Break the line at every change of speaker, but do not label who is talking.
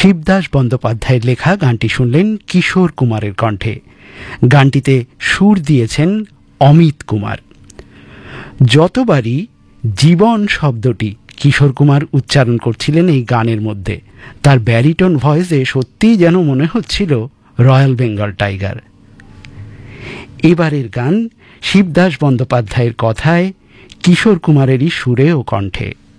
শিবদাস বন্দ্যোপাধ্যায়ের লেখা গানটি শুনলেন কিশোর কুমারের কণ্ঠে। গানটিতে সুর দিয়েছেন অমিত কুমার। যতবারই জীবন শব্দটি কিশোর কুমার উচ্চারণ করছিলেন এই গানের মধ্যে, তার ব্যারিটোন ভয়েসে সত্যিই যেন মনে হচ্ছিল রয়্যাল বেঙ্গল টাইগার। এবারের গান শিবদাস বন্দ্যোপাধ্যায়ের কথায়, কিশোর কুমারেরই সুরে ও কণ্ঠে।